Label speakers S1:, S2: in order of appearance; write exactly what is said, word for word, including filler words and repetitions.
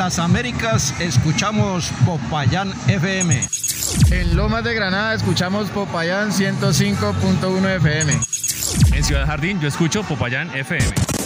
S1: las Américas escuchamos Popayán F M.
S2: En Lomas de Granada escuchamos Popayán ciento cinco punto uno F M.
S3: En Ciudad Jardín yo escucho Popayán F M.